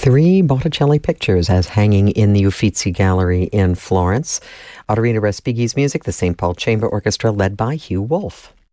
3 Botticelli pictures as hanging in the Uffizi Gallery in Florence. Autorino Respighi's music, the St. Paul Chamber Orchestra, led by Hugh Wolf.